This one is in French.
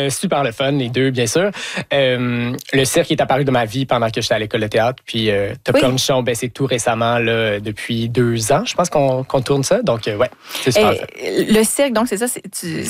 super le fun, les deux, bien sûr. Le cirque est apparu dans ma vie pendant que j'étais à l'école de théâtre. Puis Top Cornichon, c'est tout récemment, là, depuis 2 ans, je pense qu'on tourne ça. Donc, ouais, c'est super le fun. Le cirque, donc, c'est ça,